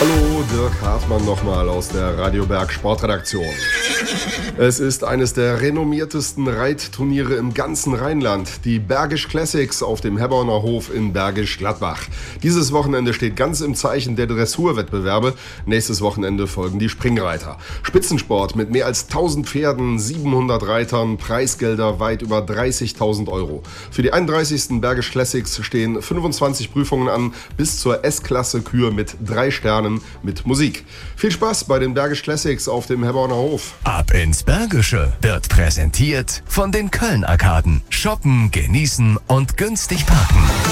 Hallo, Dirk Hartmann nochmal aus der Radio Berg Sportredaktion. Es ist eines der renommiertesten Reitturniere im ganzen Rheinland, die Bergisch Classics auf dem Herborner Hof in Bergisch Gladbach. Dieses Wochenende steht ganz im Zeichen der Dressurwettbewerbe. Nächstes Wochenende folgen die Springreiter. Spitzensport mit mehr als 1000 Pferden, 700 Reitern, Preisgelder weit über 30.000 Euro. Für die 31. Bergisch Classics stehen 25 Prüfungen an, bis zur S-Klasse Kür mit 3 Sternen mit Musik. Viel Spaß bei den Bergisch Classics auf dem Herborner Hof. Ab ins Bergische wird präsentiert von den Köln-Arkaden. Shoppen, genießen und günstig parken.